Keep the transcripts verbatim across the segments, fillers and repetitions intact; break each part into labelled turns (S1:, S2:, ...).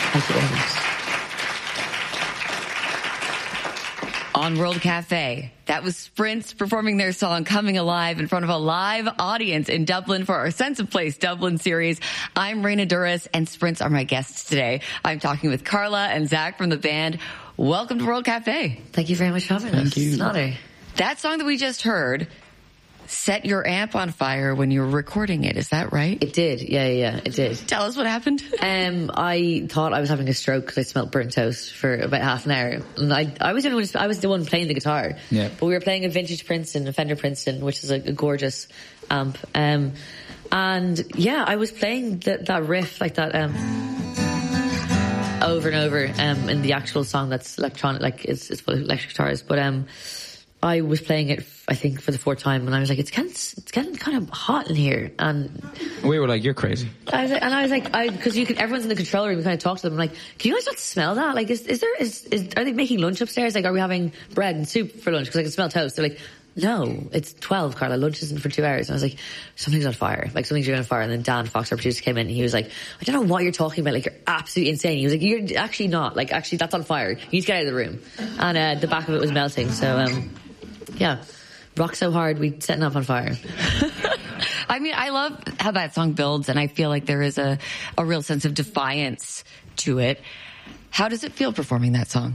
S1: Thank you very much.
S2: On World Cafe, that was Sprints performing their song Coming Alive in front of a live audience in Dublin for our Sense of Place Dublin series. I'm Raina Douris, and Sprints are my guests today. I'm talking with Carla and Zach from the band. Welcome to World Cafe.
S1: Thank you very much for having
S3: Thank
S1: us.
S3: you.
S1: It's an honor.
S2: That song that we just heard set your amp on fire when you were recording it. Is that right?
S1: It did. Yeah, yeah, it did.
S2: Tell us what happened.
S1: Um, I thought I was having a stroke because I smelled burnt toast for about half an hour. And I, I was the one, I was the one playing the guitar.
S3: Yeah.
S1: But we were playing a vintage Princeton, a Fender Princeton, which is a, a gorgeous amp. Um, and yeah, I was playing the, that riff, like that, um, over and over, um, in the actual song that's electronic, like it's, it's full of electric guitars. But, um, I was playing it, I think, for the fourth time, and I was like, "It's getting, it's getting kind of hot in here." And
S3: we were like, "You're crazy."
S1: I was like, and I was like, I because you could, everyone's in the control room. We kind of talk to them. I'm like, "Can you guys not smell that? Like, is, is there, is, is, are they making lunch upstairs? Like, are we having bread and soup for lunch? Because I can smell toast." They're like, "No, it's twelve, Carla. Lunch isn't for two hours." And I was like, "Something's on fire. Like, something's on fire." And then Dan Fox, our producer, came in, and he was like, "I don't know what you're talking about. Like, you're absolutely insane." He was like, "You're actually not. Like, actually, that's on fire. You need to get out of the room." And uh, the back of it was melting. So. um Yeah, rock so hard we setting up on fire.
S2: I mean, I love how that song builds, and I feel like there is a, a real sense of defiance to it. How does it feel performing that song?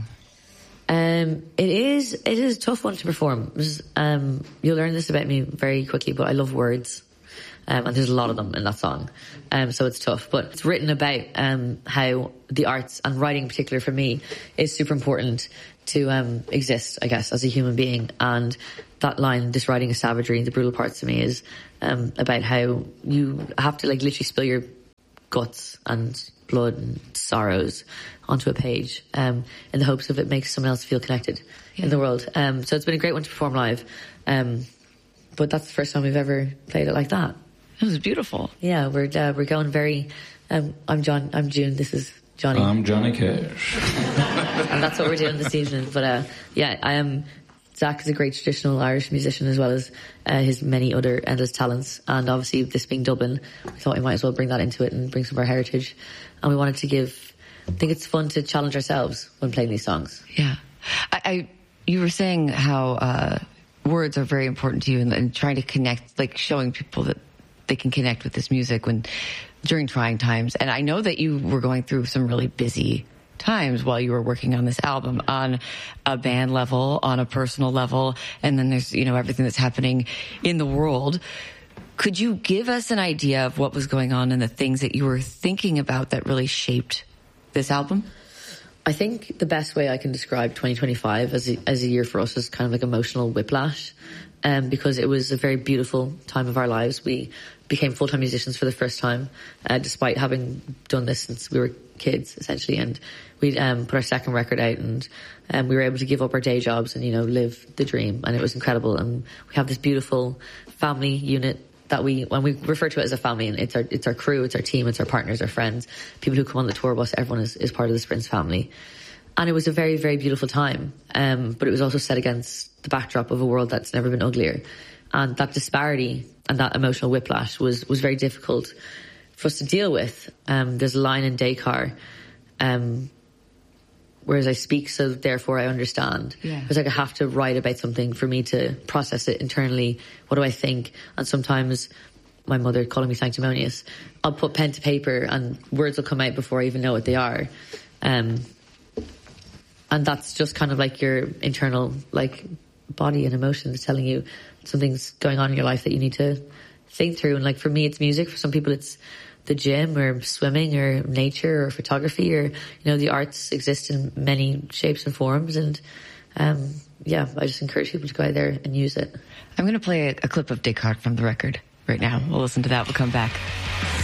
S1: Um, it is it is a tough one to perform. Um, you'll learn this about me very quickly, but I love words. Um, and there's a lot of them in that song. Um, so it's tough. But it's written about um, how the arts, and writing in particular for me, is super important to um, exist, I guess, as a human being. And that line, "This writing is savagery," the brutal parts to me, is um, about how you have to like literally spill your guts and blood and sorrows onto a page um, in the hopes of it makes someone else feel connected yeah. in the world. Um, so it's been a great one to perform live. Um, but that's the first time we've ever played it like that.
S2: It was beautiful.
S1: Yeah, we're uh, we're going very. Um, I'm John. I'm June. This is Johnny.
S3: I'm Johnny Cash.
S1: And that's what we're doing this evening. But uh, yeah, I am. Zach is a great traditional Irish musician, as well as uh, his many other endless talents. And obviously, this being Dublin, we thought we might as well bring that into it and bring some of our heritage. And we wanted to give. I think it's fun to challenge ourselves when playing these songs.
S2: Yeah, I. I you were saying how uh, words are very important to you, and, and trying to connect, like showing people that they can connect with this music when during trying times. And I know that you were going through some really busy times while you were working on this album, on a band level, on a personal level, and then there's, you know, everything that's happening in the world. Could you give us an idea of what was going on and the things that you were thinking about that really shaped this album?
S1: I think the best way I can describe twenty twenty-five as a, as a year for us is kind of like emotional whiplash, um, because it was a very beautiful time of our lives. We became full-time musicians for the first time, uh, despite having done this since we were kids, essentially. And we um, put our second record out, and um, we were able to give up our day jobs and, you know, live the dream. And it was incredible. And we have this beautiful family unit that we, when we refer to it as a family, and it's our, it's our crew, it's our team, it's our partners, our friends, people who come on the tour bus, everyone is, is part of the Sprints family. And it was a very, very beautiful time. Um, but it was also set against the backdrop of a world that's never been uglier. And that disparity and that emotional whiplash was, was very difficult for us to deal with. Um, there's a line in Dakar, um, whereas I speak, so therefore I understand.
S2: Yeah.
S1: It's like I have to write about something for me to process it internally. What do I think? And sometimes my mother calling me sanctimonious, I'll put pen to paper and words will come out before I even know what they are. Um, and that's just kind of like your internal, like, body and emotions telling you something's going on in your life that you need to think through. And like, for me, it's music. For some people, it's the gym or swimming or nature or photography, or, you know, the arts exist in many shapes and forms. And um, yeah, I just encourage people to go out there and use it.
S2: I'm going to play a, a clip of Descartes from the record right now. We'll listen to that. We'll come back.